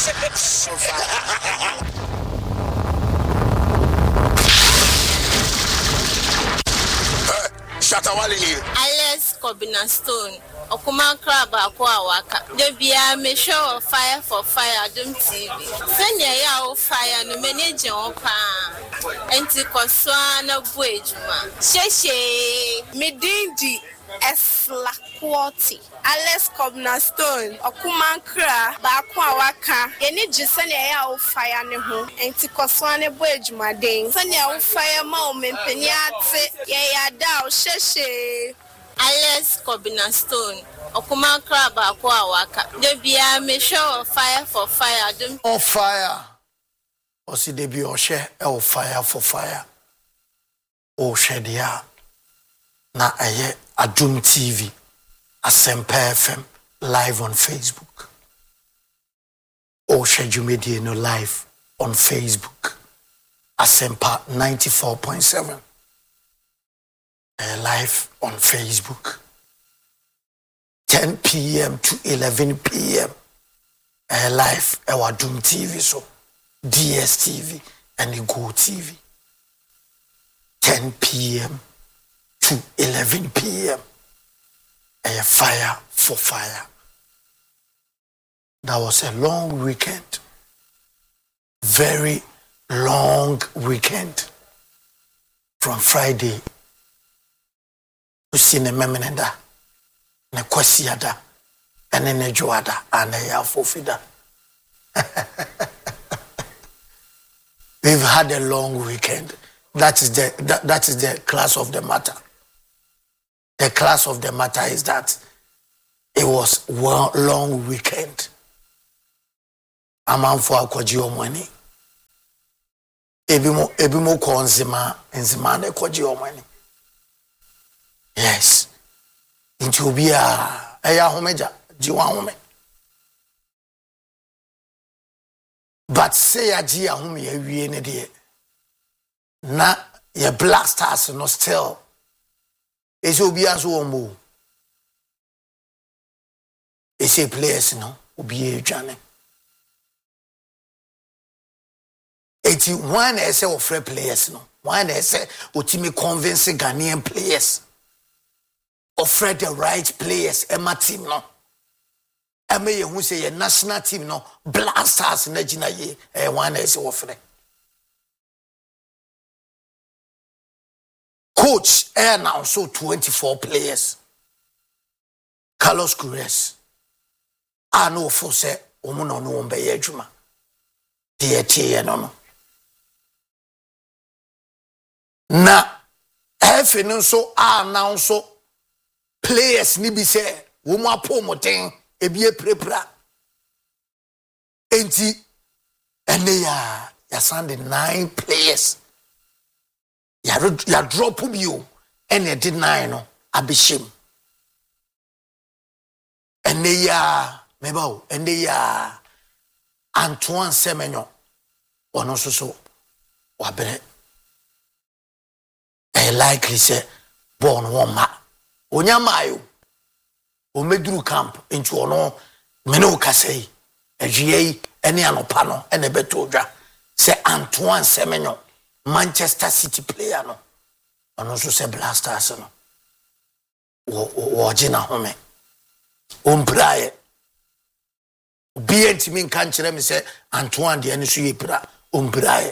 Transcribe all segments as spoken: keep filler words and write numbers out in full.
So fire. Shatawali. Alex Kobina Stone. Okuma crab akwa waka. De bia me show fire for fire Adum T V. Send ya o fire no manage on pa. Enti koswa na bu ejuma. Sheshe Midindi Esla Quality. Alex Kobina Stone. Okuma crab bakwa waka. Yeni jisene ya o fire ne ho. Enti koswa ne bu ejuma den. Send ya o fire ma o mempeni ate. Ye ya da o sheshe. Alex Kobina Stone. Okuma crab akwa waka. De bia me show fire for fire Adum. On fire. Osi de bi o she e fire for fire. O she dia na aye Adum T V, Asempa F M, live on Facebook. O she Jumedie no live on Facebook. Asempa ninety-four point seven. Uh, live on Facebook. ten p.m. to eleven p.m. Uh, live our Doom T V, so D S T V and Go T V. ten p.m. to eleven p.m. Uh, fire for fire. That was a long weekend. Very long weekend. From Friday to Sine Memenenda. Ne kwasiada ene ne joada ane ya fofida. We've had a long weekend. That is the that, that is the class of the matter. The class of the matter is that it was one long weekend. Aman for akwaji omwani. Ebimo ebimo ko nzima nzima ne kwaji omwani. Yes. Into obia eya homeja jiwa home. But say ya ji ahome ya wie ne de na ye Black Stars no still ese obia so omo ese players no obia edwane eti one ese ofre players no one ese otimi convince Ghanaian players offer the right players Emma team no Emma ye hu say national team no Black Stars na gina ye eh one is offer coach eh now so twenty-four players Carlos Queiroz I know for say omo no no mbe ye adwuma de tie no no na efe no so now so players ni bi say wo mu apomoten ebie prepra enti ene ya ya send nine players ya ya drop bio ene did nine no abishim ene ya meba ene ya Antoine Semenyo ono so so wabere e likely say born one ma onyamayo o meduru camp into ono mene o kasei ejiei ene anopa no ene beto odwa se Antoine Semenyo Manchester City player no ono so se Black Stars no wo wo jina home ompraye B N T min kan kire me se Antoine de ene so yepra ompraye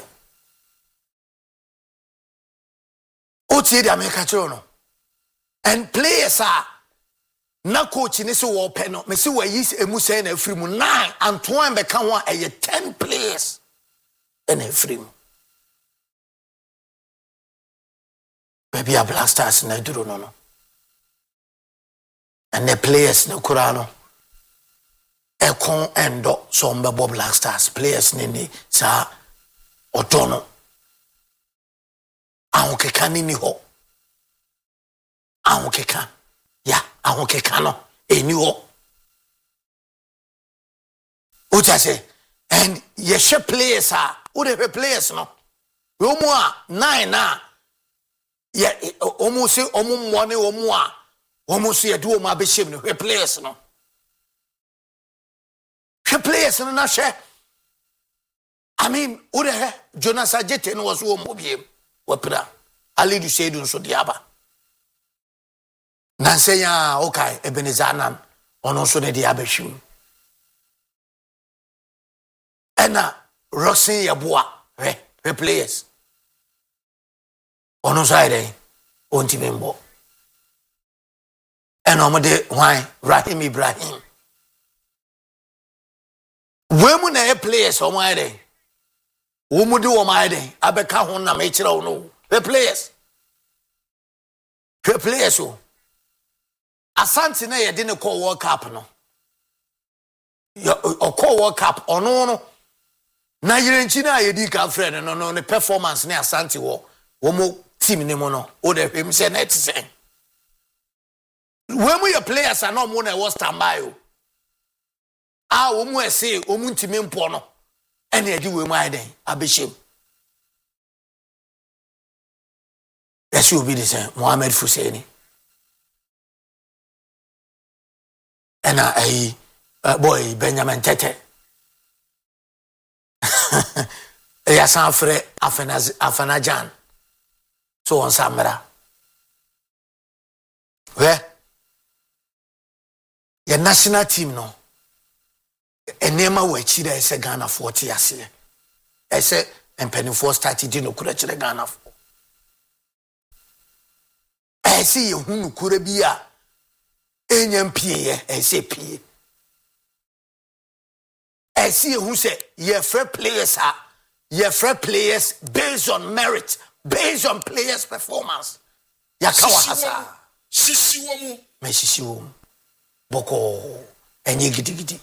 o tie de America kire no and players are na coach ni so wo pe no me se wayi emu say na afiri mu nine Antoine be kan one e ten players en afiri mu baby a Black Stars na duro no no and the players no kura no e kon endo so mbe Black Stars players ni ni sa otono ahun keka ni ni ho ahun keka ya ahun keka no eni ho o ta say and ye she players are o de players no we omo a nine na ye omo se omo mo ne omo a omo so ye do omo abehim no we players no we players no na she I mean, ure Jonas Ajete no was wo mobiem wapra. Ali du say dun so diaba. Nansenya okay Ebenezer Nan ono so ne diaba hwim. Ena Roxy Yabua re re players. Ono side onti membo. Ena omode why Rahim Ibrahim. Wemu na players omo ide. Womu di omo ide abeka ho na me kire wo no. The players. The players o. Asante na ye de ne call World Cup no. Yo call World Cup ono no. Na yirenchi na ye di ka friend no no ne performance na Asante wo. Wo mo team ne mo no. O de him say net say. When we players are not mo na wo standby o. Ah wo mo ese wo mo ntimi mpo no. Ene edi we mo aiden abehim. Yes, you will be the same. Mohamed Fuseni. And I, uh, boy, Benjamin Tete. Yes, Afre Afanajan. So on Samara. Where? Your national team, no. A name of which there is a Ghana forty years. I say, and Penny Four started in the Ghana. I see you who could be a N P A, I say P. I see who say, your fair players are, your fair players based on merit, based on players' performance. Yakawahasa. Sisiwamu. Me sisiwamu. Boko. Enye gidi gidi.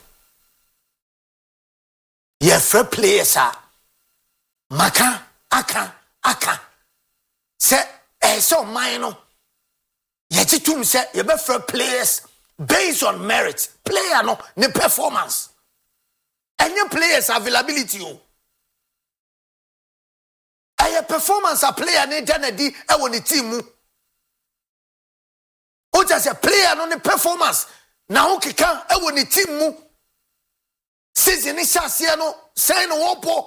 Your fair players are Maka, Aka, Aka. Say, I saw mine. Yetitum say you be for players based on merit. Player no ne performance. Any players availability o. Aye performance a player ne janadi e woni team mu. O just say player no ne performance na ho keka e woni team mu. Season ni chance no say no wopo.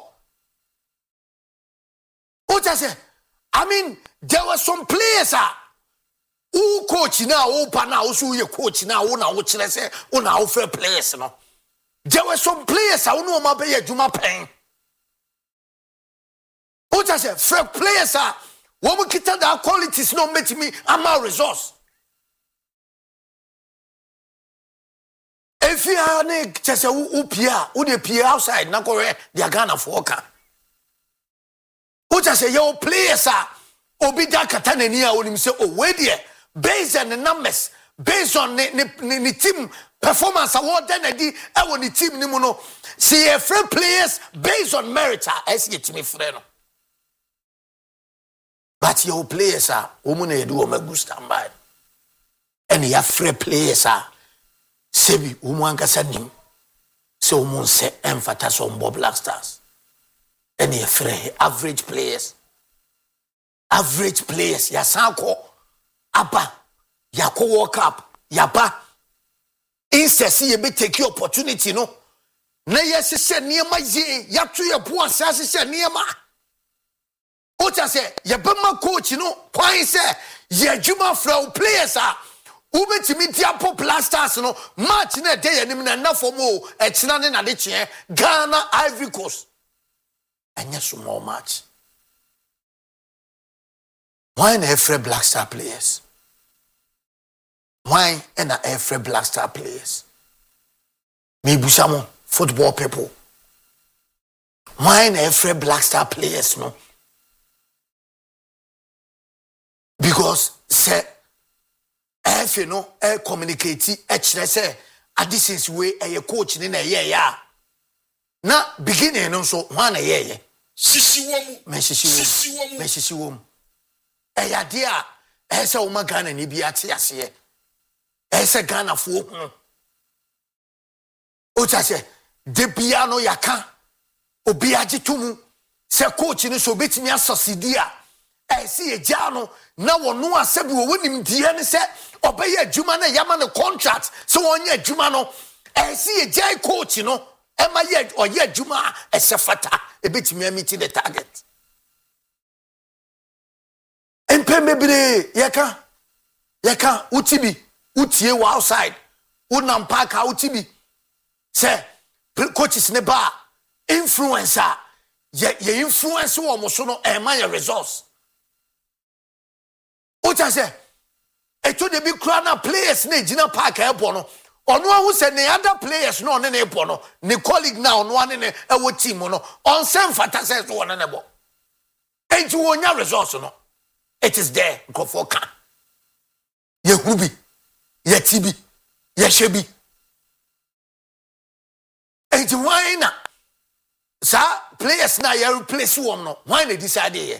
O just say I mean there were some players ah who coach now, who pa now, who you coach now, who now, which let's say, who now fair players, no. There were some players I know my pay Juma paying. Who just say fair players are when we get that qualities no make me I'm our resource. If you are ne just a who Pia, who the Pia outside, na go they are Ghana for worker. Who just say your players are Obi da katane ni a onim say oh we there based on the numbers, based on the, the, the team performance award then di e won the team ni mu no see a free players based on merit as you me free no but your players are omu na yedu o magu standby and your free players are sebi omu ankasa nim so omu se emphasize on Bob Black Stars and your free average players average players ya sanko aba ya ko World Cup ya ba insesi ye be take opportunity no na yes se niema ye ya to ye bo asase se niema o cha se ye be ma coach no kwan se ye adwuma fra players a wo betimi dia Black Stars no match na dey anim na na for mo e kina ne na de kye Ghana Ivory Coast anya small match. Why in every Black Star players? Why in every Black Star players? Me busamo football people. Why in every Black Star players no? Because say if you know e communicate e kire say additions way e coach ni na ye ya. Na beginning no so why na ye ye? Sisiwamu. Me sisiwamu. Me sisiwamu. Eya dia ese o magana ni bi ate ase ese Ghana fo hu o cha se de bia no yaka obi agitumu se coach ni so betimi asosidi a ese eja no na wono asabi wo wonim die ne se obeye adwuma na yama ne contract se wonye adwuma no ese eja coach no ema ye oye adwuma ese fata a bit me meet the target. And Pembebre, Yaka, Yaka, Utibi, Utie outside, Unam Parka, Utibi. Say, coaches neba, influencer, ye, ye influence or mosono, and my resource. What I say? I told the big crowd players, ne Gina Park airport. Or no one who said the other players, no, ne pono, ne colleague now, no one in a team, no, on some fantasy one and abo. And you want your resource, no? It is there, go for can. Ye Ruby, ye Tibi, ye Shebi. And you why na? Sir, players now, you replace one, no, why they decide here?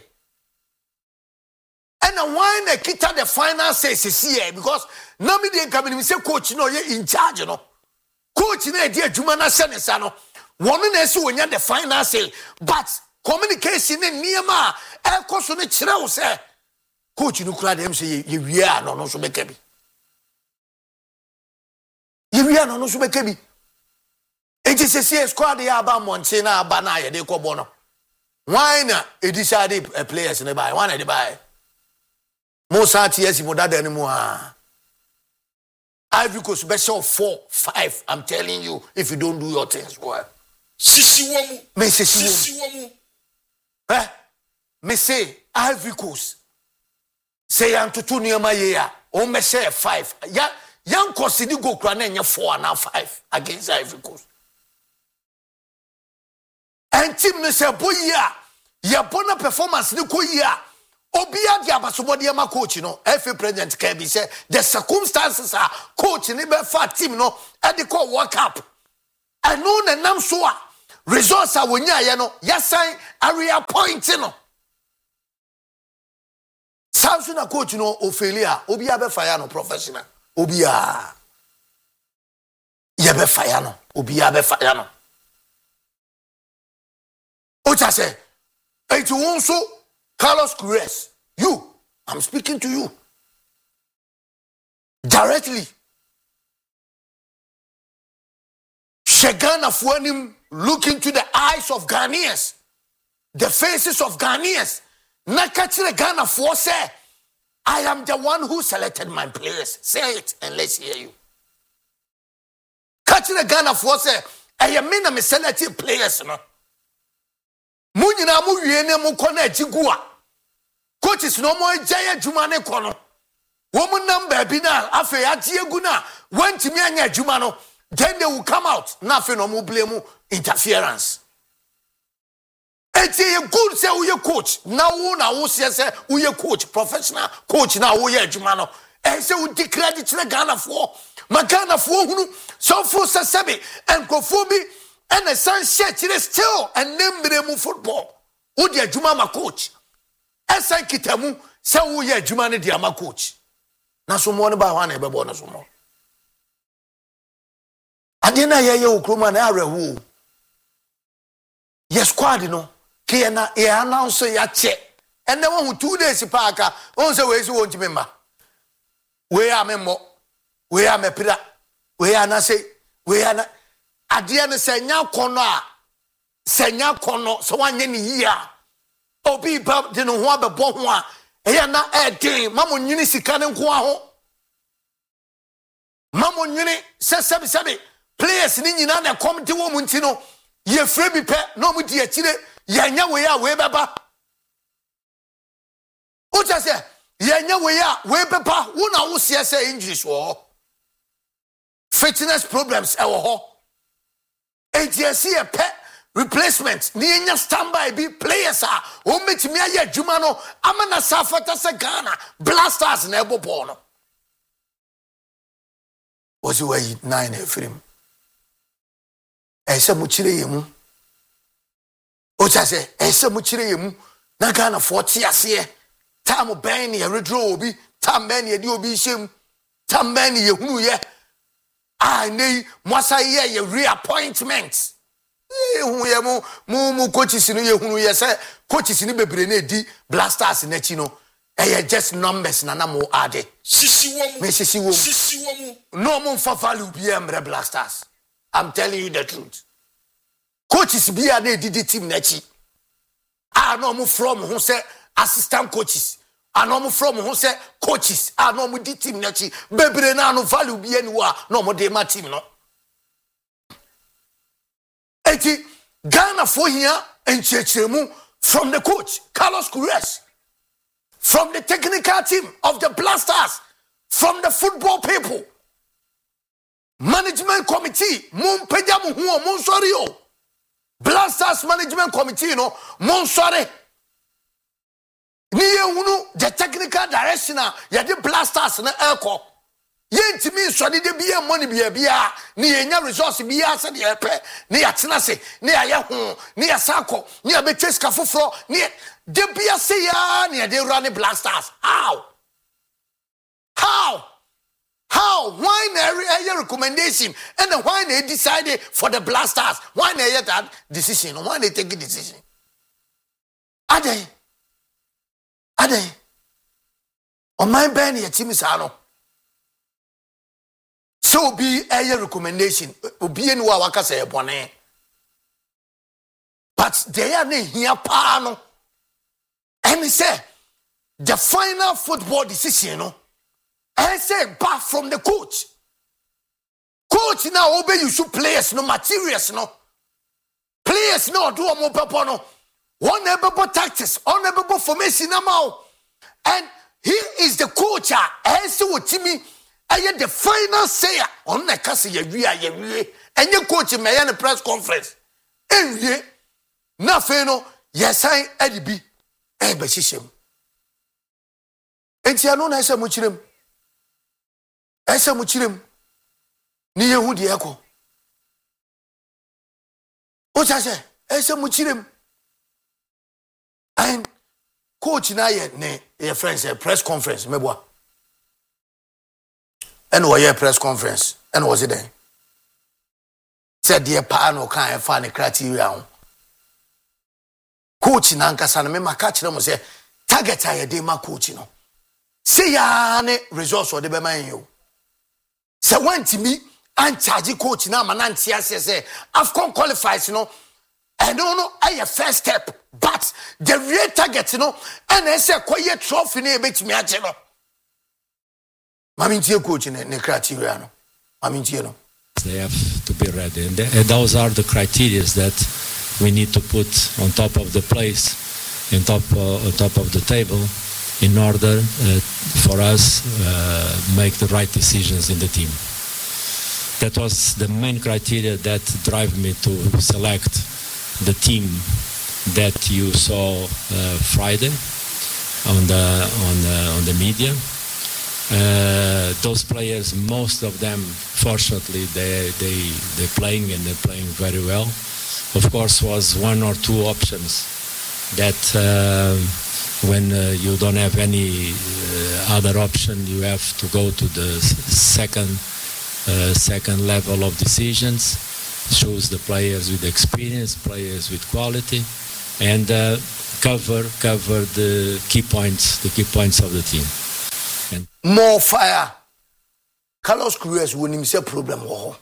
And why they kita the final say here because nobody can come in say coach no you in charge no coach no dey adwuma na se ne sa no one na say wonya the final say but communication ne niema e koso ne kire wo say coach no kura dem say ye wia no no so beka bi ye wia no no so beka bi e ti say say squad ya ba monte na aba na ye de kobo no why na e decide players ne buy why na dey buy Mosa T S Moda anymore. Ivory Coast special four, five. I'm telling you, if you don't do your things well. Sisi womu. Me say Sisi womu. Eh? Me say Ivory Coast. Say I'm to two near my year. O me say five. Ya young consider go crane four and now five against Ivory Coast. And team ne say boy ya. Ya bona performance ni ko ya. Obia dia basobodi ama coach no F A president can be say the circumstances are coach ni be fat team no e dey call World Cup and no na nam so a results a wonya ye no yasan area point no Samson na coach no Ophelia obia be fire no professional obia ye be fire no obia be fire no Ocha say it won so Carlos Cruz, you, I'm speaking to you directly. Shegana Fuanim look into the eyes of Ghanaians, the faces of Ghanaians. Nakachire Ghana for say, I am the one who selected my players. Say it and let's hear you. Kachire Ghana for say, I am in a selected players, no. Munyina mu wiene mu kona jigua coaches no mo jaya juma ne kono wo mu number bi na afi atie gu na wantimi anya juma no then they will come out na afi no mu blame interference eti ye good say we coach na wo na wo say say we coach professional coach na wo ye juma no e say we declare the chile Ghana for ma Ghana for hunu so for sebe and kofobi and the sun shit still and name football. Who dear Juma ma coach? As I kitamu, so we are Jumani dear ma coach. Na so more about one ever born as more. I didn't hear you, Kruman Arahu. Yes, quadino, Kiana, e announce ya check. And the one who two days in Parker, also ways you won't remember. We are memo, we are me pira, we are not say, we are not. Adia ne senya kono a senya kono so wanye ni yia obi ba de no ho abebo ho a eya na eden mamo nyini sika ne nko aho mamo nyini se sebi sebi players ni nyina na come de wo mu nti no ye free bi pe no mu di akire ye nya we a we beba o ja se ye nya we a we beba wo na wo se se injuries wo fitness problems e wo ho A T S C a pet replacement. Nienya standby be players are. O metimi aye adwuma no amana safata se Ghana Blasters na ebo ball no. Was you way nine efrim. E se mu kire yemu. O cha se e se mu kire yemu na Ghana forty ase. Time ben ye redraw obi, time ben ye di obi shem, time ben ye hunu ye. I need Mwasa ye ye reappointment. Hu ye mu mu mu coaches no ye hunu ye say coaches ni bebre na di Blasters na chi no. Eh just numbers na na mo ade. Sisi womu. Me sisi womu. Sisi womu. No mo fa value bi emre Blasters. I'm telling you the truth. coaches be a didi team nechi. I know from who say assistant coaches. I know from who say coaches. I know mu di team nechi. Bebre na no value be anywhere. No mo de ma team no. Eti Ghana for here and Chechemu from the coach Carlos Queiroz, from the technical team of the Blasters, from the football people, management committee, mun peja mu hu mun sorry o. Blasters management committee no mun sorry. Ni ye hunu the technical direction ya the Blasters na elko. Yenti mi so de bia money bia bia ni enya resource bia se de epe ni atena se ni aye ho ni asako ni abecheska foforo ni de bia se ya ni de run Blasters. How how how why na a recommendation and then why they decided for the Blasters? Why they that decision? Why they take a decision? Are they are they on my ben your team is ano. So be a recommendation. Obi enu wa waka say bone. But they are ne here pa. And he say the final football decision, no. I say back from the coach. Coach now obey you should players no materials no. Players no do more purple no. One never tactics, one never formation now. And he is the coach. I say what Timmy. I had the final say on the castle. You are and your coach may have a press conference. And ye, nothing. Yes, I Eddie B. A position. And Tiano, I said, Muchim. I said, Muchim. Near Woody Echo. What I say? I said, Muchim. And coach and I, ne, friends, a press conference, Meboa. And we had press conference. And was it then? Said the panel can't find a criteria. Coach Nanka San me catch them say target I de ma coach no. Say ya ne resource or the be man you. Say when to me and charge coach na mananti say Afcon qualifies no. I don't know I first step but the real target no and I say quiet trophy ne bet me ache no. Mamintie coach ne ne criteria no. Mamintie no. They have to be ready, and, th- and those are the criteria that we need to put on top of the place, on top uh, on top of the table, in order uh, for us uh, make the right decisions in the team. That was the main criteria that drive me to select the team that you saw uh, Friday on the on the, on the media. Uh, those players, most of them, fortunately, they they they're playing and they're playing very well. Of course, was one or two options that uh, when uh, you don't have any uh, other option, you have to go to the second uh, second level of decisions. Choose the players with experience, players with quality, and uh, cover cover the key points, the key points of the team. And more fire. Carlos Queiroz will him say problem wo.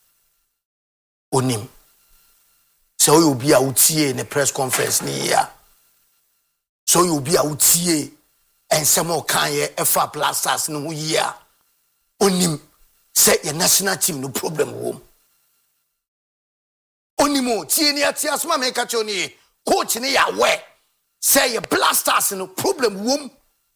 Onim. So you be out here in a press conference ni here. So you be out here and some more can ye F A Blasters no here. Onim say your national team no problem wo. Onimo tie ni ati asma me catch oni coach ni ya we say your Blasters no problem wo.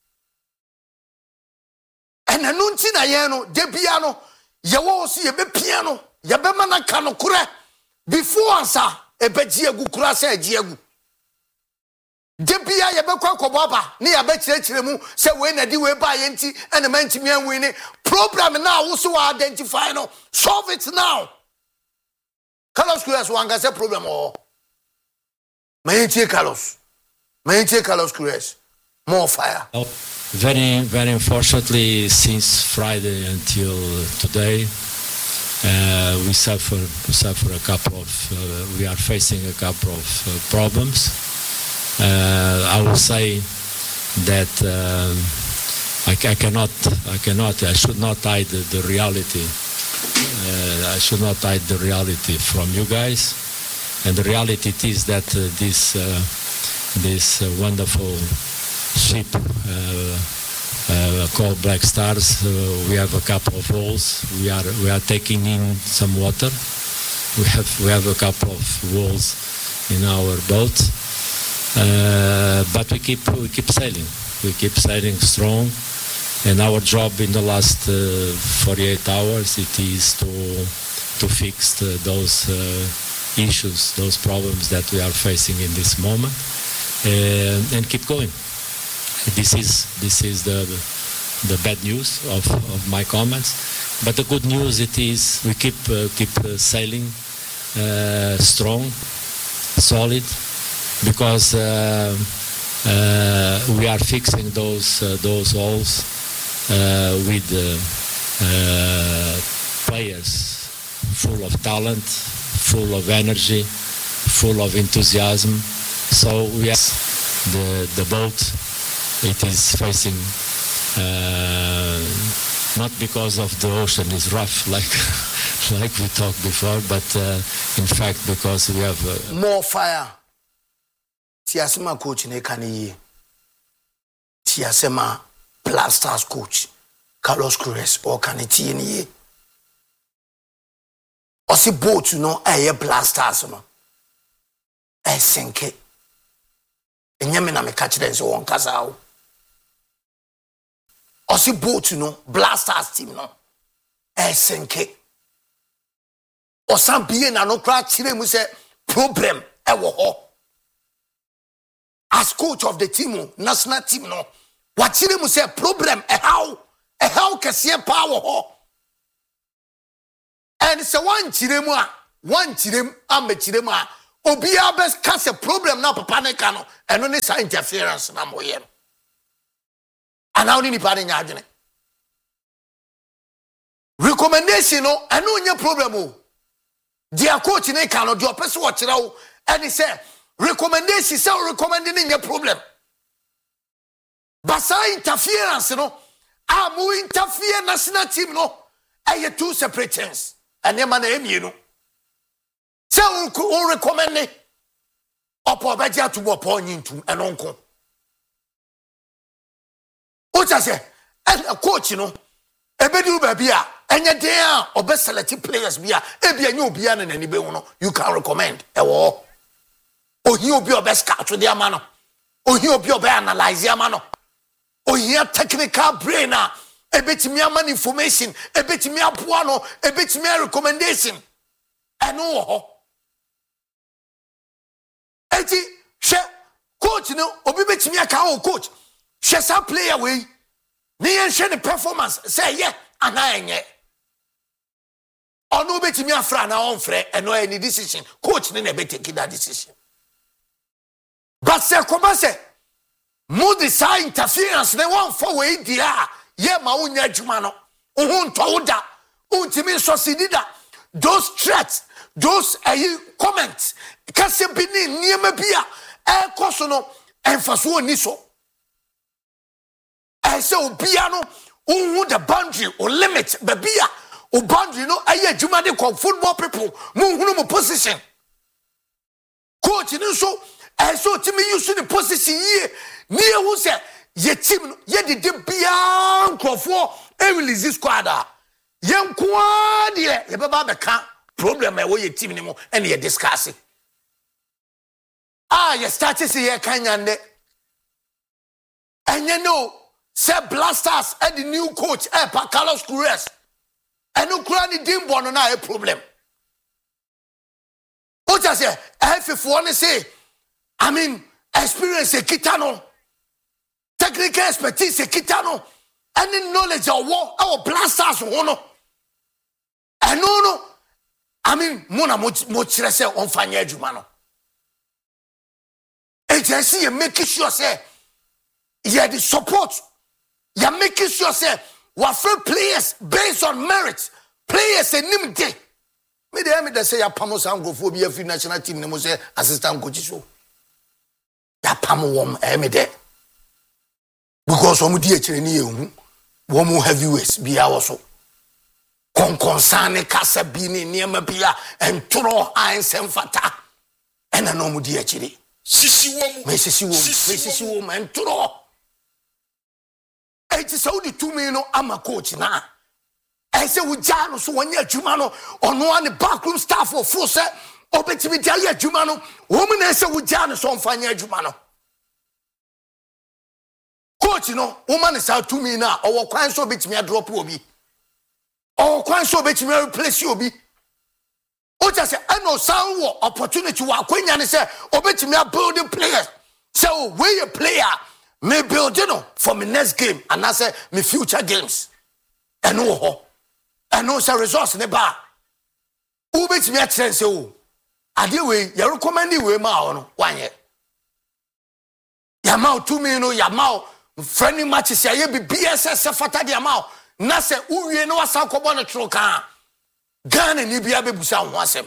And anunti na yeno debiano yawo si ebe piano yabe mana kano kure before ansa ebe jiegu kura se jiegu debia yabe kwa kobaba ni yabe chire mu se we na di we ba yenti and mantimi anwi ni problem now wo so identify no solve it now. Carlos Queiroz wanga se problem o mayenti Carlos mayenti Carlos Queiroz more fire. Oh. Very, very unfortunately, since Friday until today, uh, we suffer we suffer a couple of uh, we are facing a couple of uh, problems. Uh, I will say that uh, I, I cannot I cannot I should not hide the, the reality. Uh, I should not hide the reality from you guys. And the reality is that uh, this uh, this uh, wonderful ship uh, uh, called Black Stars, uh, we have a couple of holes. We are we are taking in some water. We have we have a couple of holes in our boat, uh, but we keep we keep sailing. We keep sailing strong. And our job in the last uh, forty-eight hours, it is to to fix the, those uh, issues, those problems that we are facing in this moment, uh, and keep going. This is this is the the bad news of, of my comments, but the good news it is we keep uh, keep uh, sailing uh, strong, solid, because uh, uh, we are fixing those uh, those holes. Uh, with uh, uh, players full of talent, full of energy, full of enthusiasm. So yes, the the boat it is facing uh, not because of the ocean is rough like like we talked before, but uh, in fact because we have uh, more fire. Tiasema coach ne kaniye. Tiasema Black Stars coach Carlos Cruz or Kaniti ni or si boat you know aye Black Stars no e senke enyame na me catch them so won kasa o or si boat you know Black Stars team no e senke or some be na no kra chire mu say problem e wo ho as coach of the team national team no what chire mu say problem e how e how kese power ho and say one chire mu a one chire mu am chire mu a obi abes cause a problem na papa ne ka no eno ne sa interference na moye no ana oni ni pa ne nya adwene recommendation no eno nya problem o dia coach ne ka no dia pese wo kire wo and say recommendation say recommending nya problem. But interference, you know, I'm who interfere national team, no, I have two separate things. And your man, you know. So, who recommend it? Upon Baja to what point into an uncle. What I say, and a coach, you know, a bedu baby, and your dear or best selected players, be a be new piano and any beano, you can recommend a war. Or you'll be your best catch with their manner. Or you'll be your analyze your manner. Oh, here technical brain, a bit me man information, a bit me a puano, a bit me a recommendation. And oh, Eti, she coach no, obi bit me a cow coach. She sa play away. Ni and she the performance say yeah, and I ain't. Or no bit me a friend on friend and no any decision. Coach ne be taking that decision. But say come say. Moody side interference, they won't forward the air. Ye maunya jumano. Uhun toda. Untimi sosidida. Those threats, those uh, comments, Kasebini, Niemabia, Air Cosono, and Fasu Niso. I say, piano, who the boundary or limit, Babia, or boundary, no, I jumade called football people, Munguno position. Coach, you know, so I saw Timmy using the position here. Near who said, ye team, ye did the beyond for a release squad. Young quad, ye, ye baba can't problem my way team anymore, and ye discussing. Ah, ye started to see a kanyande. And you know, said Black Stars and the new coach, eh, Carlos Cruz. And no granny didn't want to know a problem. What I say, if you want to say, I mean, experience a kitano. Technical expertise, a kitano, any knowledge of war, our Black Stars, no. I know, no. I mean, Mona Mochirese on Fanya Jumano. Agency, you're making sure, say, you have the support. You're making sure, say, what free players based on merit, players and name day. Me the me say, Pamos and go for be a free national team, no say, assistant coaches. Ya Pamo wom, eh, me there. Because one D H any one more heavyweights be also. Con concerne casa bini near mabia and tro irons and fata. ɛna no mu di akiri sisi wo mu me sisi wo me sisi wo man tro eti so di tumi no ama coach na I say we jano so wonye adwuma no ono ane backroom staff of full say obetimi dia ye adwuma no wo mu na say we jano so mfanya adwuma no coach no woman is out tumi na owo kwan so obetimi drop obi owo kwan so obetimi replace obi o just say eno san wo opportunity wa kwanya ne say obetimi building players so we a player me build you know for my next game and I say my future games eno ho and no say resource ne ba who bet me at sense o ade we you recommend we ma no wanye ya ma to me no ya ma friendly matches ya be B S S fata dia ma na say uwie no wasa kobo no tro kan Ghana ni bia bebusa ho asem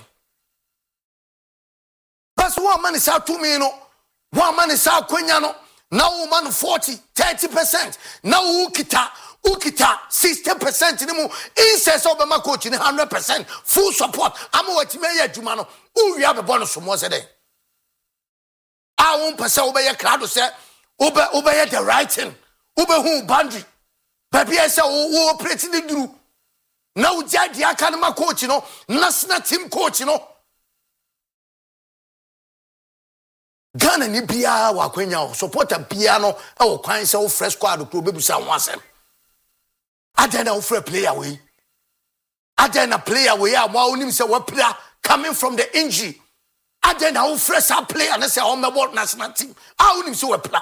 pass one man is out to me no one man is out kwenya no now man forty thirty percent now ukita ukita sixty percent ni mu incest obama coach ni one hundred percent full support am watime ya adwuma no uwi abebo no somo se den a won pese obeye crowd se obe obeye the right thing obe hu boundary baby say wo operate ni duru na uja dia aka no coach no national team coach no Ghana ni bia wa kwenya supporter bia no e wo kwan se wo fresh squad kro bebusa ho asem Adena ufre player we. Adena player we are more unim say what player coming from the injury. Adena ufre sa player and say on the world national team. Ah unim say what player.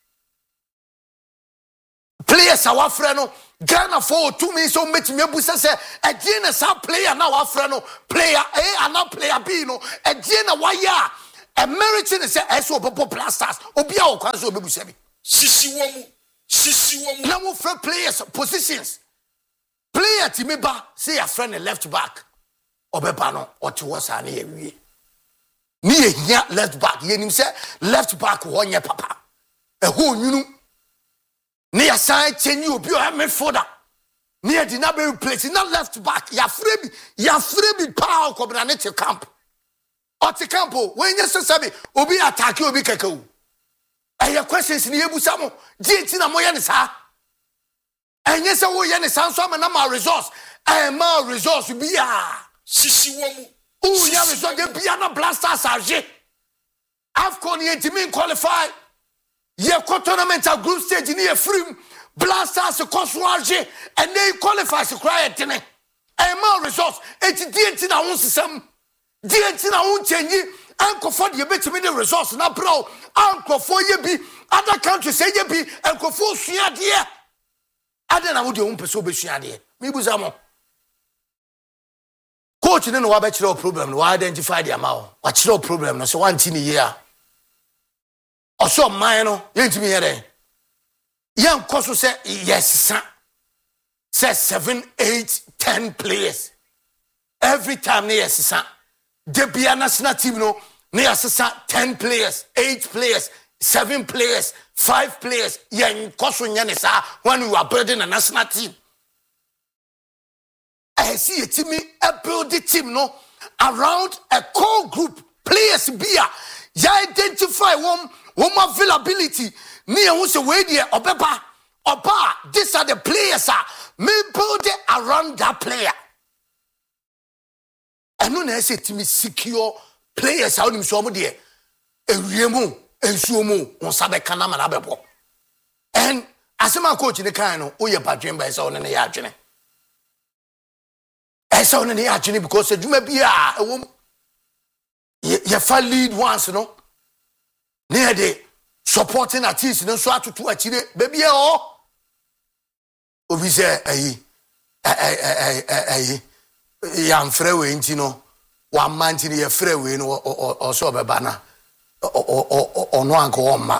Players our friend no Ghana for two minutes so make me busa say again sa player now our friend no player A and now player B no again why ya American say eso popo plasters obi a okwan so bebusa bi. Sisi wo mu sisi wo mu na mo free players positions. Player Timiba say a friend a left back. Obeba no oti wasa na ye wie. Ni ye hia left back. Ye nim say left back wo nye papa. E ho nyunu. Ni ya sai chenyi obi o midfielder. Ni ye di na be replace na left back. Ya frebi ya frebi pa o kobra ne te camp. Oti campo when ye so sabi obi attack obi keke o. Aya questions ni ebusa mo. Di enti na mo ye ne sa. And yes, I will yen sans some and my resource. I am my resource be ah. Sisi wo mu. Oh, yeah, resort the piano blasters are je. Afcon yet mean qualify. Ye tournament at group stage in here free blasters a consuage and they qualify to cry at dinner. I am my resource. It's D N T na won some D N T na won change. Uncle for the bit me the resource na bro. Uncle for ye be other countries say ye be uncle for suya dear. Adena wo de wo pese obesua de me buza mo coach ne no wa be kire problem no wa identify the amount wa kire problem no so one thing here oso man no yentimi here den yan koso say yes say seven eight ten players every time ne yes sa de bia national team no ne yes sa ten players eight players seven players five players yen koso nyane sa when you are building a national team I see a team a building team no around a core group players bia ya identify one one availability near who say we there obeba oba these are the players are me build it around that player and no na say team secure players how nim so mo there ewiemu ensuomu on sabe kana ma na bebo and asema coach ne kan no o ye badwen ba say on ne ya adwene e say on ne ya adwene because adwuma bia e wo ye fa lead once no ne de supporting artists no so atoto akire baby e o obi say ayi ayi ayi ya mfre we nti no wa man nti ye frɛ we no o so beba na o no anko oma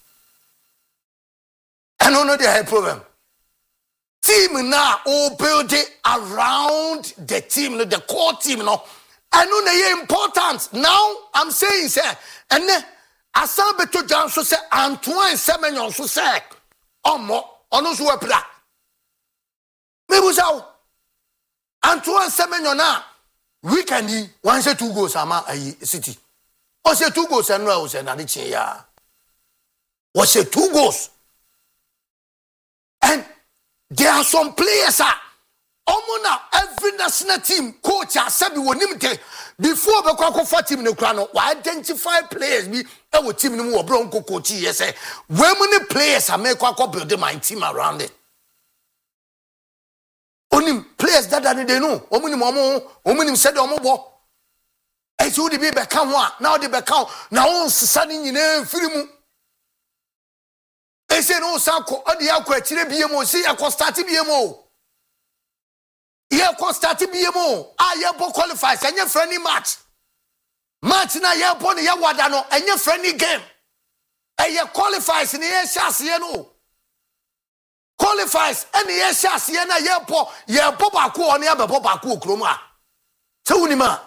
I don't know the problem team now all build it around the team the core team no I know they important now I'm saying say and then asan beto jan so say Antoine Semenyo so say omo ono so wepla me buzawo Antoine Semenyo na weekend one say two goals ama ayi city say two goals and no was another chair. Was say two goals. And there are some players are Omona every national team coach has said we limit before the Kwako team in the crown. Identify players be our team no Bronco coach. Yes, say when many players are make Kwako build my team around it. Only players that they know. Omuni Momo, Omuni said Omobo. As you the be become one now they become now on sunny in a film. They say no Sanko, the Aqua B M O, see a Constati B M O. Yeah, Constati B M O. Ah, yeah, bo qualifies and your friendly match. Match na yeah, pony ya wadano and your friendly game. And you qualifies in the air chassis, you know. Qualifies and the air chassis and a yeah, po, yeah, Popaku on the other Popaku, Kroma. So, Nima.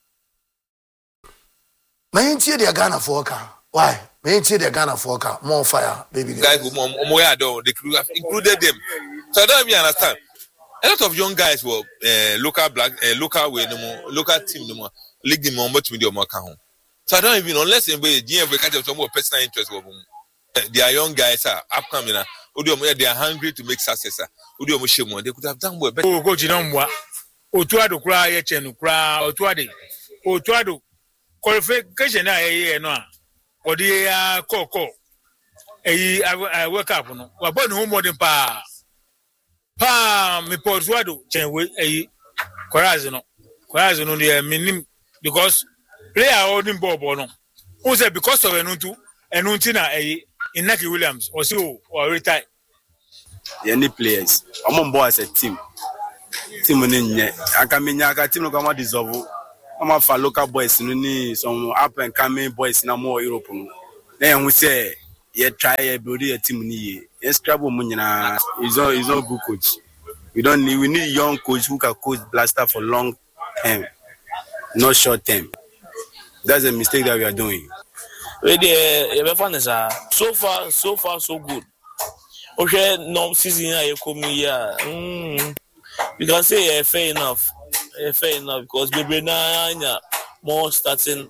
May you the Ghana for car? Why? May you the Ghana for car? More fire, baby. Guys who Moyado, they could have included them. So I don't even understand. A lot of young guys were uh, local black, uh, local way no more, local team no more, league the more much media more home. So I don't even unless anybody G M catch some more personal interest of them. They are young guys are upcoming. They are hungry to make success. They could have done well. Oh, go to Namwa. Otuado cry, Chen cry, Otuade. Otuado qualification. I know. Or the coco. I wake up. No, we're born home more than pa. Pa, me Portuado, Chen, a Corazon. Corazon on the minimum because player holding Bob or no. Who said because of Enuntu, Enuntina, a Inaki Williams, or so, or retire. Any players, I'm on board as a team. Team in I can mean, I got team come out dissolve. I'm a for local boys, no need some up and coming boys in a more European. Then we say, yeah, try a building a team near. Yes, trouble Munina is all is all good coach. We don't need we need young coach who can coach Blaster for long term, not short term. That's a mistake that we are doing. So far, so far, so good. Okay, no season I come here. You can say uh, fair enough, uh, fair enough because baby na more starting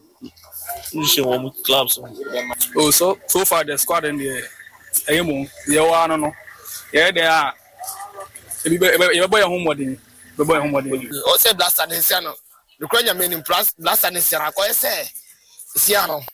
clubs. Oh, so so far the squad in the Emu, the one no, yeah they are. You be boy homework, you be boy homework. O say Blaster ne sia no, the Kenya men in Blaster ne sia ko say sia no.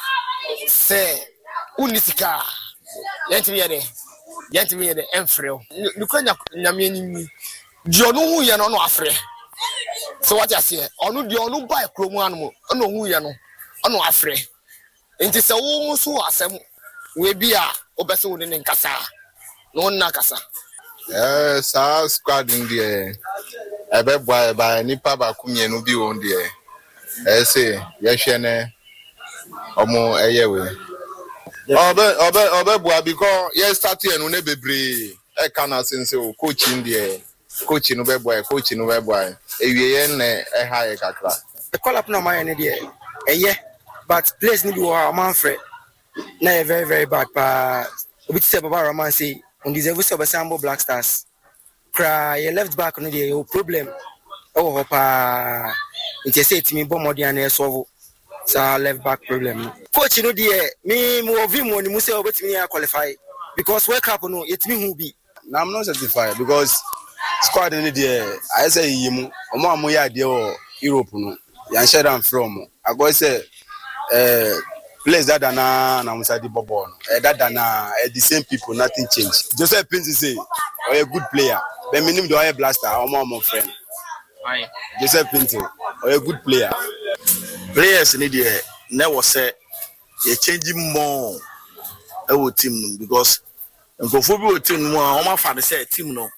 Say unisika, yentimi yede, yentimi yede enfreo. The Kenya nyame ni di onu hu ye no no afre. So what you say? Onu di onu buy kromu anu, onu hu ye no, onu afre. Enti se wo so asem we bia obese wo ne nkasa. No na kasa. Eh sa squad ndi e ebe boy ba nipa ba kumienu bi won de e. Eh say ye hwe ne omo eyewe. Obe obe obe boy because ye start enu ne bebre e kana sense o coach ndi e. Coach no be boy, coach no be boy. Ewie ne e ha ye kakra. The call up no my ne de eye but place ni bi wo amanfre na very very bad pa obi tse baba roman say on deserve so be sambo Black Stars cry your left back no dey o problem oh ho pa nti say timi bo modern na solve sa left back problem coach no dey me mo vi mo ni mu say obetimi ya qualify because world cup no yetimi hu bi now I'm not certified because squad in there I say yimu omo amoya de o Europe no yan share am from I go say eh place that na na musa di bobo eh that na eh, the same people nothing change. Joseph Pinzi say oh a good player but me nim do I Blaster omo omo friend aye Joseph Pinzi oh a good player players need there never say you changing more our team because go for bi team no omo fa say team no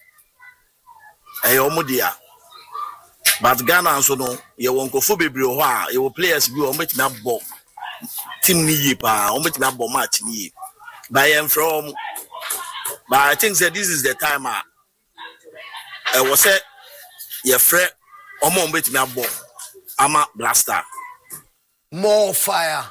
eh omo dia but Ghana so no you won go for bebre ho a you players bi omo tina ball team ni ye pa o meet me abo match ni by am from but I think that this is the time I uh, was say your friend o mo meet me abo ama Blaster more fire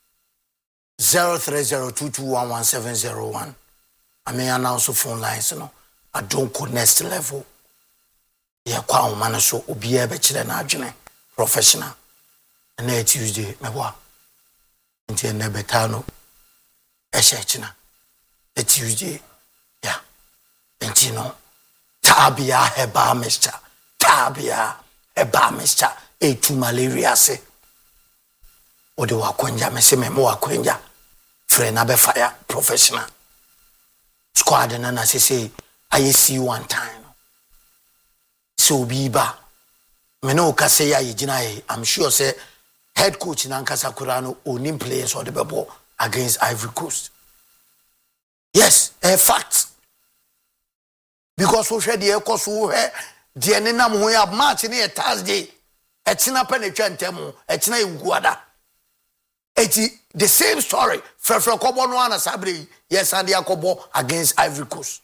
zero three zero two two one one seven zero one. I mean announce phone lines no I don't go next level yeah kwa o man so obi e be kire na adwene professional and na Tuesday me boa nti na betano eshechina the Tuesday yeah nti no tabia heba mister tabia heba mister etu malaria se ode wakonja mese memo wakonja free na be fire professional squad na na say I see one time so biba me no ka say ya yigina I'm sure say head coach na nkasa kurano onim players or the ball against Ivory Coast. Yes, a fact. Because we share the course we the enenam we have match in a Thursday. Etina penetrate temu, etina iguada. Eti the same story. Frefre kobo no ana sabri yes and Yakobo against Ivory Coast.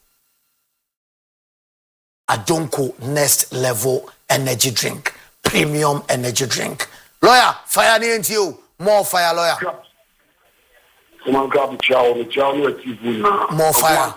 Adonko next level energy drink, premium energy drink. Lawyer, fire ni you. More fire, lawyer. More fire.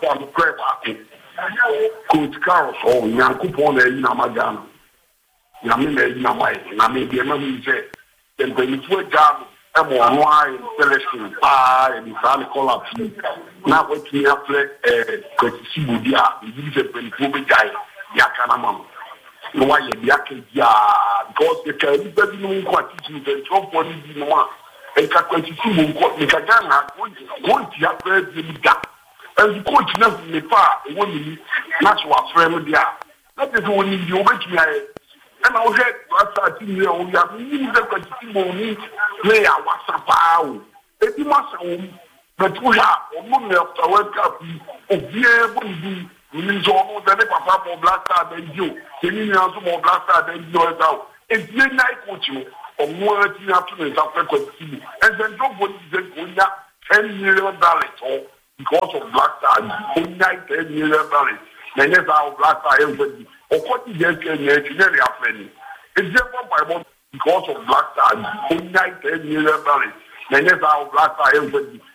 Coach Carlos, oh, Yankupon, Namagano. Yamina, Namai, Nami, the Emma said, then when you put down a more wine, Celestine, pie, and the family call up. Now, what we have played, Coach Sibudia, you said, when you guy, Yakanamam. No why you yake ya because the can be no quite teaching the job for the no and ka kwenti si mo ko me ka gana won ti akwa bi da and the coach na me pa e woni na so afrem dia na be so woni di obetimi aye and I head after team here we have ni the kwenti si mo ni play a WhatsApp o e ti ma sa wo but we have o mo me after world cup o bie bo ni ni zo no de papa mo black star benjo kini ni aso mo black star benjo e dawo e die nai coach o mo ati na to me after kwenti and then don't go to the ten million dollars because of black star onya ten million dollars na ne za black star everybody o ko ti je ke ne ti ne ya feni e je for by because of black star onya ten million dollars na ne za black star everybody